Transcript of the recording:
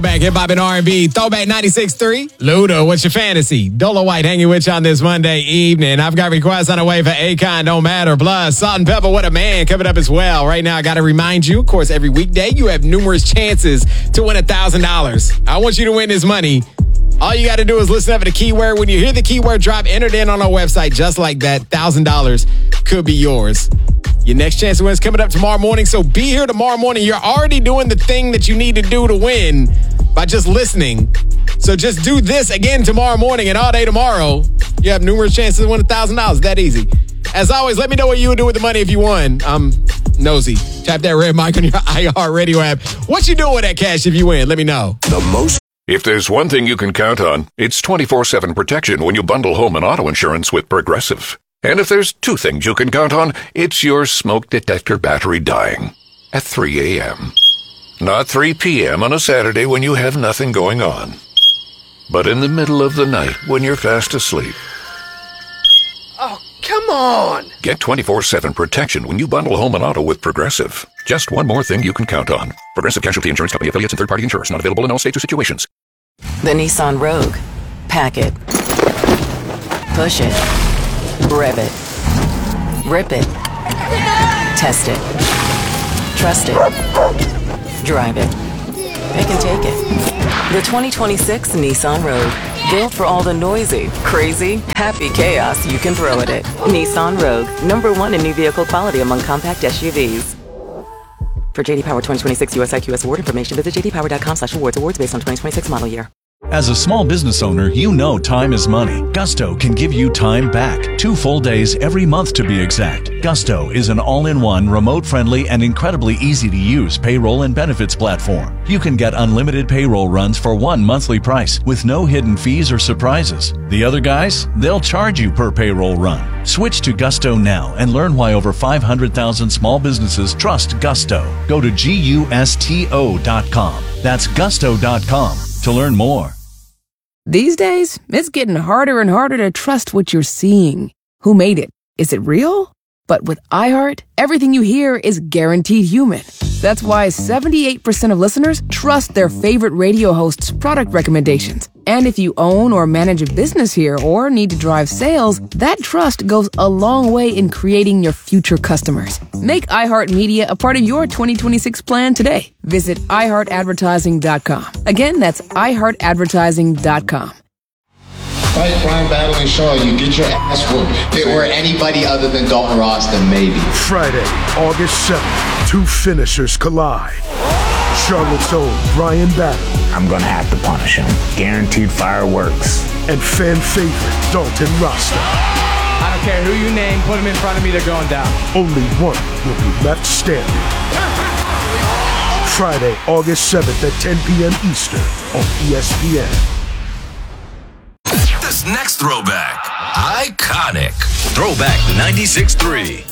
Back hip hop and R&B, Throwback 96.3. Luda, what's your fantasy? Dolo White hanging with you on this Monday evening. I've got requests on the way for Akon, Don't Matter, plus Salt and Pepper, What a Man, coming up as well. Right now, I got to remind you, of course, every weekday, you have numerous chances to win $1,000. I want you to win this money. All you got to do is listen up to the keyword. When you hear the keyword drop, enter it in on our website. Just like that, $1,000 could be yours. Your next chance to win is coming up tomorrow morning, so be here tomorrow morning. You're already doing the thing that you need to do to win by just listening. So just do this again tomorrow morning and all day tomorrow. You have numerous chances to win $1,000. That easy. As always, let me know what you would do with the money if you won. I'm nosy. Tap that red mic on your iHeartRadio app. What you doing with that cash if you win? Let me know. If there's one thing you can count on, it's 24/7 protection when you bundle home and auto insurance with Progressive. And if there's two things you can count on, it's your smoke detector battery dying at 3 a.m. Not 3 p.m. on a Saturday when you have nothing going on, but in the middle of the night when you're fast asleep. Oh, come on! Get 24/7 protection when you bundle home and auto with Progressive. Just one more thing you can count on. Progressive Casualty Insurance Company, affiliates, and third-party insurers. Not available in all states or situations. The Nissan Rogue. Pack it. Push it. Rev it. Rip it. Test it. Trust it. Drive it. Pick and take it. The 2026 Nissan Rogue. Built for all the noisy, crazy, happy chaos you can throw at it. Nissan Rogue. #1 in new vehicle quality among compact SUVs. For JD Power 2026 US IQS award information, visit jdpower.com/awards. Awards based on 2026 model year. As a small business owner, you know time is money. Gusto can give you time back. 2 full days every month to be exact. Gusto is an all-in-one, remote-friendly, and incredibly easy-to-use payroll and benefits platform. You can get unlimited payroll runs for one monthly price with no hidden fees or surprises. The other guys, they'll charge you per payroll run. Switch to Gusto now and learn why over 500,000 small businesses trust Gusto. Go to GUSTO.com. That's Gusto.com to learn more. These days, it's getting harder and harder to trust what you're seeing. Who made it? Is it real? But with iHeart, everything you hear is guaranteed human. That's why 78% of listeners trust their favorite radio host's product recommendations. And if you own or manage a business here or need to drive sales, that trust goes a long way in creating your future customers. Make iHeartMedia a part of your 2026 plan today. Visit iHeartAdvertising.com. Again, that's iHeartAdvertising.com. Fight crime, battling Shaw, you get your ass whooped. If it were anybody other than Dalton Ross, then maybe. Friday, August 7th, 2 finishers collide. Charlotte's own Brian Battle. I'm gonna have to punish him. Guaranteed fireworks. And fan favorite Dalton Rasta. I don't care who you name, put him in front of me, they're going down. Only one will be left standing. Friday, August 7th at 10 p.m. Eastern on ESPN. This next throwback, iconic. Throwback 96.3.